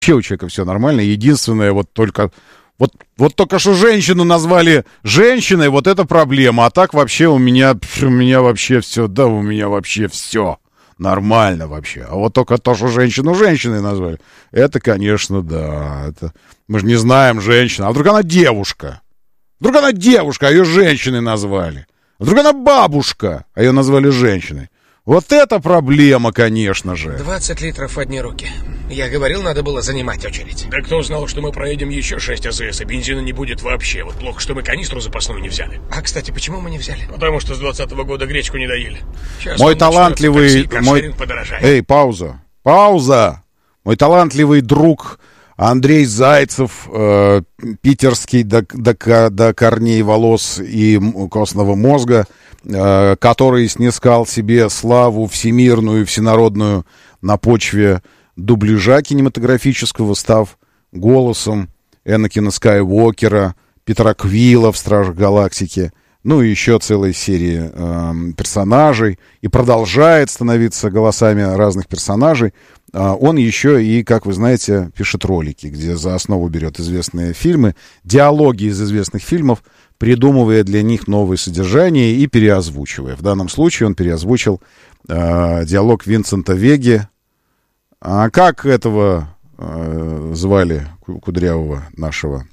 Вообще у человека все нормально. Единственное, вот только что женщину назвали женщиной, вот это проблема. А так вообще у меня вообще все, да, у меня вообще все нормально вообще. А вот только то, что женщину женщиной назвали, это, конечно, да. Это... Мы же не знаем женщину. А вдруг она девушка? А ее женщиной назвали. А вдруг она бабушка, а ее назвали женщиной. Вот это проблема, конечно же. 20 литров в одни руки. Я говорил, надо было занимать очередь. Да кто знал, что мы проедем еще 6 АЗС, и бензина не будет вообще. Вот плохо, что мы канистру запасную не взяли. А, кстати, почему мы не взяли? Потому что с 2020 года гречку не доели. Сейчас мой талантливый... Эй, пауза! Мой талантливый друг Андрей Зайцев, питерский до корней волос и костного мозга, который снискал себе славу всемирную и всенародную на почве дубляжа кинематографического, став голосом Энакина Скайуокера, Петра Квилла в «Стражах Галактики», ну и еще целой серии персонажей, и продолжает становиться голосами разных персонажей. Он еще и, как вы знаете, пишет ролики, где за основу берет известные фильмы, диалоги из известных фильмов, придумывая для них новые содержания и переозвучивая. В данном случае он переозвучил диалог Винсента Веги. А как этого звали кудрявого нашего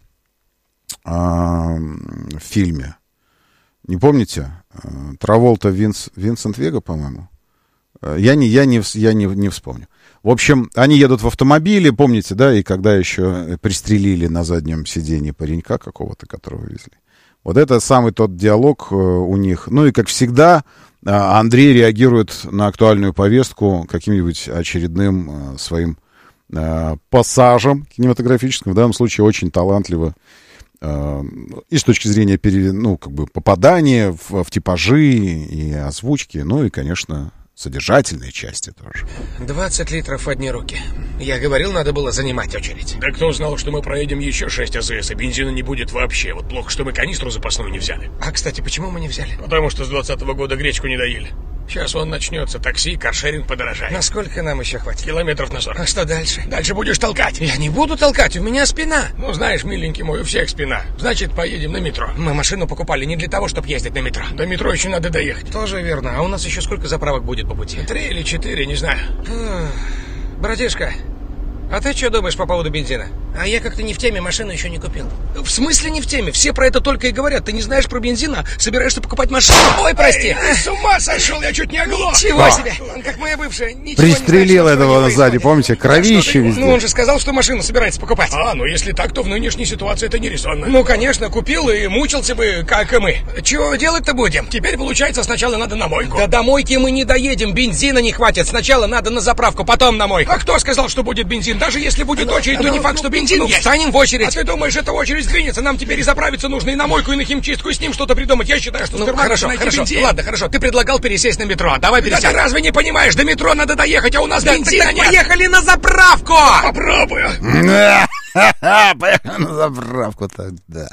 в фильме? Не помните? Траволта Винсент Вега, по-моему. Я не вспомню. В общем, они едут в автомобиле, помните, да, и когда еще пристрелили на заднем сиденье паренька какого-то, которого везли. Вот это самый тот диалог у них. Ну и, как всегда, Андрей реагирует на актуальную повестку каким-нибудь очередным своим пассажем кинематографическим. В данном случае очень талантливо. И с точки зрения попадания в типажи и озвучки, ну и, конечно, содержательной части тоже. 20 литров в одни руки. Я говорил, надо было занимать очередь. Да кто знал, что мы проедем еще 6 АЗС, и бензина не будет вообще. Вот плохо, что мы канистру запасную не взяли. А, кстати, почему мы не взяли? Потому что с 2020 года гречку не доели. Сейчас он начнется. Такси, каршеринг подорожает. Насколько нам еще хватит? Километров на 40. А что дальше? Дальше будешь толкать. Я не буду толкать, у меня спина. Ну, знаешь, миленький мой, у всех спина. Значит, поедем на метро. Мы машину покупали не для того, чтобы ездить на метро. До метро еще надо доехать. Тоже верно. А у нас еще сколько заправок будет по пути? 3 или 4, не знаю. Братишка, а ты что думаешь по поводу бензина? А я как-то не в теме, машину еще не купил. В смысле не в теме? Все про это только и говорят. Ты не знаешь про бензин, а собираешься покупать машину. Ой, прости. Ты с ума сошел, я чуть не оглох. Чего себе? Он как моя бывшая. Пристрелил этого сзади, помните? Кровище везде. Ну, он же сказал, что машину собирается покупать. Ну если так, то в нынешней ситуации это нерезонно. Ну, конечно, купил и мучился бы, как и мы. Чего делать-то будем? Теперь, получается, сначала надо на мойку. Да до мойки мы не доедем, бензина не хватит. Сначала надо на заправку, потом на мойку. А кто сказал, что будет бензин? Даже если будет очередь, то не факт, что бензин есть. Встанем в очередь. А ты думаешь, эта очередь сдвинется? Нам теперь и заправиться нужно, и на мойку, и на химчистку, и с ним что-то придумать. Я считаю, что хорошо. Ладно, хорошо. Ты предлагал пересесть на метро. Давай пересядем. Да ты разве не понимаешь? До метро надо доехать, а у нас бензина нет. Поехали на заправку! Попробую. Поехали на заправку тогда.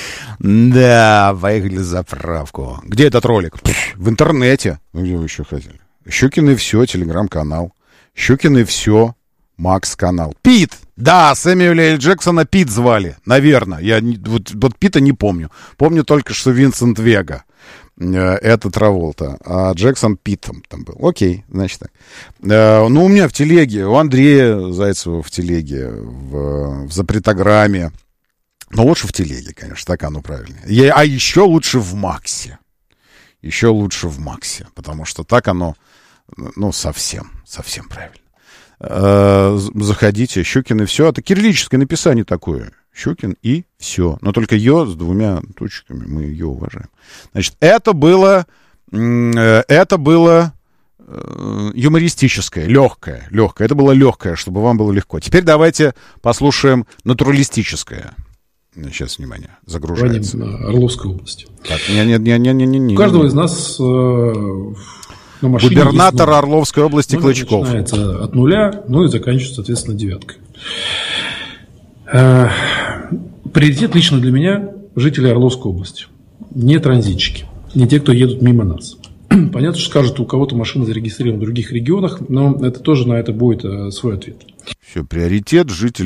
Да, поехали на заправку. Где этот ролик? В интернете. Ну, где вы еще хотели? Щукин и все, телеграм-канал. Щукин и все, Макс-канал. Пит! Да, Сэмюэля Л. Джексона Пит звали, наверное. Я вот Пита не помню. Помню только, что Винсент Вега. Это Траволта. А Джексон Пит там был. Окей, значит так. Ну, у меня в телеге, у Андрея Зайцева в телеге, в запретограмме. Но лучше в телеге, конечно, так оно правильно. А еще лучше в Максе. Еще лучше в Максе. Потому что так оно, ну, совсем правильно. Заходите, Щукин и все. Это кириллическое написание такое. Щукин и все. Но только «ё» с 2 точками. Мы ее уважаем. Значит, это было юмористическое, легкое. Это было легкое, чтобы вам было легко. Теперь давайте послушаем натуралистическое. Сейчас, внимание, загружается. Орловской области. Так, не. У каждого из нас... Губернатор Орловской области Клычков. Начинается от 0, ну и заканчивается, соответственно, 9. Приоритет лично для меня жители Орловской области. Не транзитчики, не те, кто едут мимо нас. Понятно, что скажут, у кого-то машина зарегистрирована в других регионах, но это тоже на это будет свой ответ. Все, приоритет жителей